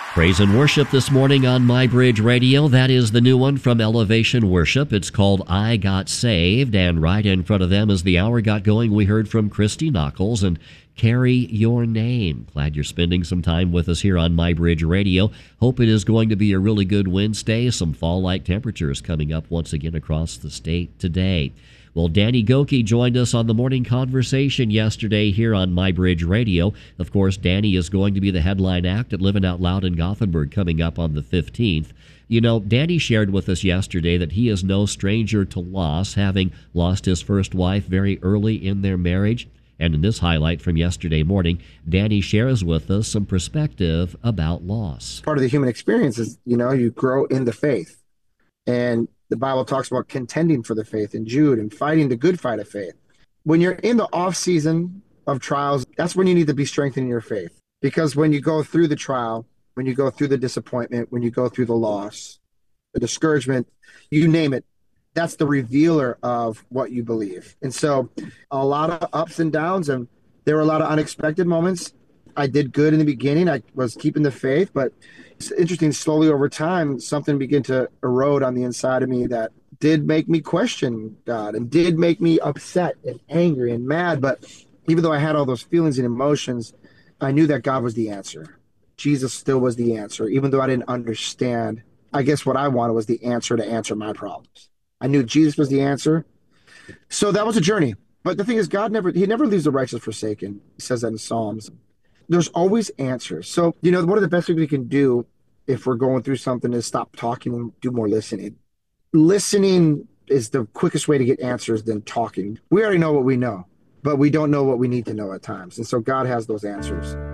Praise and worship this morning on My Bridge Radio. That is the new one from Elevation Worship. It's called I Got Saved, and right in front of them as the hour got going, we heard from Christy Knuckles and Carry Your Name. Glad you're spending some time with us here on My Bridge Radio. Hope it is going to be a really good Wednesday. Some fall-like temperatures coming up once again across the state today. Well, Danny Gokey joined us on the morning conversation yesterday here on My Bridge Radio. Of course, Danny is going to be the headline act at Living Out Loud in Gothenburg coming up on the 15th. You know, Danny shared with us yesterday that he is no stranger to loss, having lost his first wife very early in their marriage. And in this highlight from yesterday morning, Danny shares with us some perspective about loss. Part of the human experience is, you grow in the faith. And the Bible talks about contending for the faith in Jude and fighting the good fight of faith. When you're in the off season of trials, that's when you need to be strengthening your faith. Because when you go through the trial, when you go through the disappointment, when you go through the loss, the discouragement, you name it, that's the revealer of what you believe. And so a lot of ups and downs, and there were a lot of unexpected moments. I did good in the beginning. I was keeping the faith, but it's interesting, slowly over time, something began to erode on the inside of me that did make me question God and did make me upset and angry and mad. But even though I had all those feelings and emotions, I knew that God was the answer. Jesus still was the answer, even though I didn't understand. I guess what I wanted was the answer to answer my problems. I knew Jesus was the answer. So that was a journey. But the thing is, he never leaves the righteous forsaken. He says that in Psalms. There's always answers. So, one of the best things we can do if we're going through something is stop talking and do more listening. Listening is the quickest way to get answers than talking. We already know what we know, but we don't know what we need to know at times. And so God has those answers.